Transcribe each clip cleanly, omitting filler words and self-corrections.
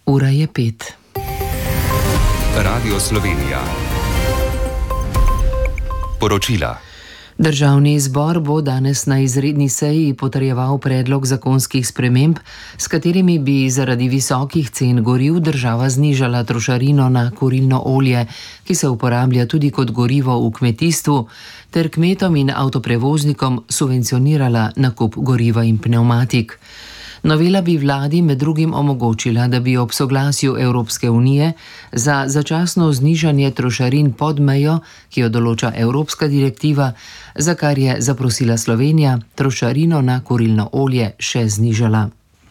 Ura je 5. Radio Slovenija. Poročila. Državni zbor bo danes na izredni seji potrjeval predlog zakonskih sprememb, s katerimi bi zaradi visokih cen goriv država znižala trošarino na kurilno olje, ki se uporablja tudi kot gorivo v kmetijstvu, ter kmetom in avtoprevoznikom subvencionirala nakup goriva in pnevmatik. Novela bi vladi med drugim omogočila, da bi ob soglasju Evropske unije za začasno znižanje trošarin pod mejo, ki jo določa Evropska direktiva, za kar je zaprosila Slovenija, trošarino na kurilno olje še znižala.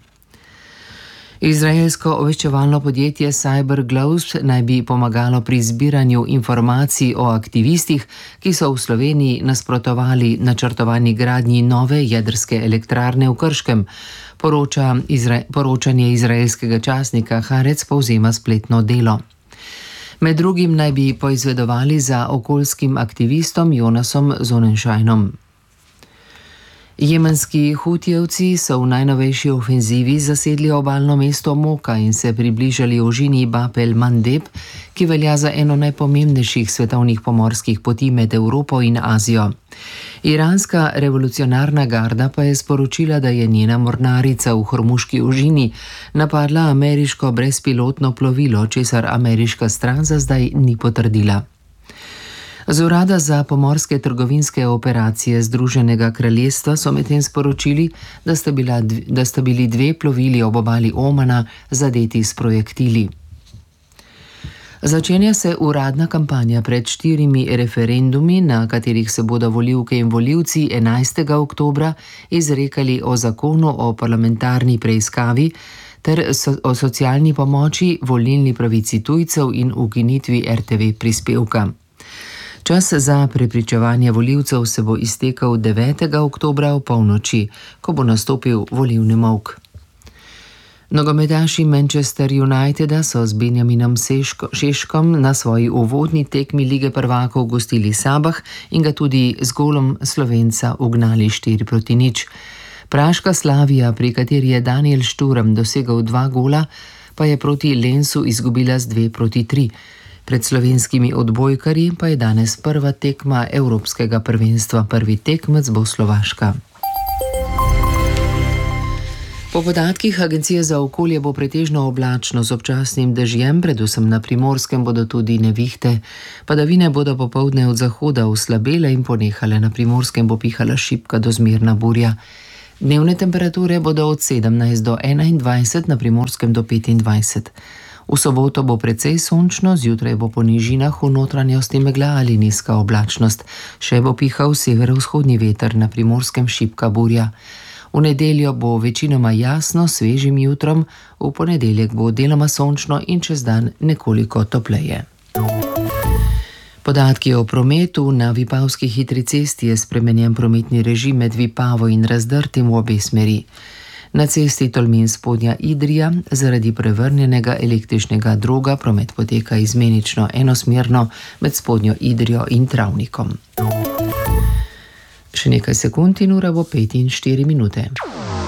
Izraelsko obveščevalno podjetje CyberGloves naj bi pomagalo pri zbiranju informacij o aktivistih, ki so v Sloveniji nasprotovali načrtovani gradnji nove jedrske elektrarne v Krškem. Poročanje izraelskega časnika Haaretz povzema spletno Delo. Med drugim naj bi poizvedovali za okoljskim aktivistom Jonasom Sonnenscheinom. Jemenski hutijevci so v najnovejši ofenzivi zasedli obalno mesto Moka in se približali ožini Bab el-Mandeb, ki velja za eno najpomembnejših svetovnih pomorskih poti med Evropo in Azijo. Iranska revolucionarna garda pa je sporočila, da je njena mornarica v Hormuški ožini napadla ameriško brezpilotno plovilo, česar ameriška stran za zdaj ni potrdila. Z urada za pomorske trgovinske operacije Združenega kraljestva so medtem sporočili, da sta bili dve plovili ob obali Omana zadeti s projektili. Začenja se uradna kampanja pred 4 referendumi, na katerih se bodo volivke in volivci 11. oktobra izrekali o zakonu o parlamentarni preiskavi ter o socialni pomoči, volilni pravici tujcev in ukinitvi RTV prispevka. Čas za prepričevanje volivcev se bo iztekel 9. oktobra v polnoči, ko bo nastopil volilni molk. Nogometaši Manchester Uniteda so z Benjaminom Šeškom na svoji uvodni tekmi Lige prvakov gostili Sabah in ga tudi z golom Slovenca ugnali 4-0. Praška Slavija, pri kateri je Daniel Šturm dosegel 2 gola, pa je proti Lensu izgubila z 2-3. Pred slovenskimi odbojkarji pa je danes prva tekma Evropskega prvenstva. Prvi tekmec bo Slovaška. Po podatkih Agencije za okolje bo pretežno oblačno z občasnim dežjem, predvsem na Primorskem bodo tudi nevihte. Padavine bodo popoldne od zahoda oslabele in ponehale, na Primorskem bo pihala šibka do zmerna burja. Dnevne temperature bodo od 17 do 21, na Primorskem do 25. V soboto bo precej sončno, zjutraj bo po nižinah v notranjosti megla ali nizka oblačnost. Še bo pihal severovzhodni veter, na Primorskem šibka burja. V nedeljo bo večinoma jasno, svežim jutrom, v ponedeljek bo deloma sončno in čez dan nekoliko topleje. Podatki o prometu. Na Vipavski hitri cesti je spremenjen prometni režim med Vipavo in Razdrtim v obe smeri. Na cesti Tolmin-Spodnja Idrija zaradi prevrnjenega električnega droga promet poteka izmenično enosmerno med Spodnjo Idrijo in Travnikom. Še nekaj sekund in ura bo 5 in 4 minute.